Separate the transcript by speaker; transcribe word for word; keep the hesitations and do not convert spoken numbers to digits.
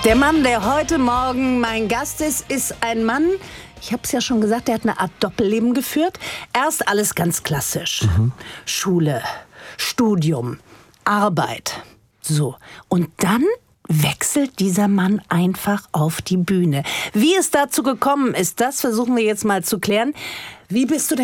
Speaker 1: Der Mann, der heute Morgen mein Gast ist, ist ein Mann, ich habe es ja schon gesagt, der hat eine Art Doppelleben geführt. Erst alles ganz klassisch. Mhm. Schule, Studium, Arbeit. So. Und dann wechselt dieser Mann einfach auf die Bühne. Wie es dazu gekommen ist, das versuchen wir jetzt mal zu klären. Wie bist du denn